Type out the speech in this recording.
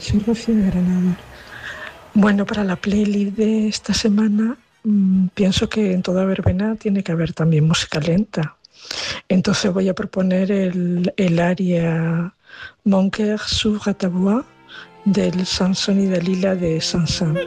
soy Rocío de Granada. Bueno, para la playlist de esta semana pienso que en toda verbena tiene que haber también música lenta. Entonces voy a proponer el aria Mon cœur s'ouvre à ta voix del Samson y Dalila de Sansan.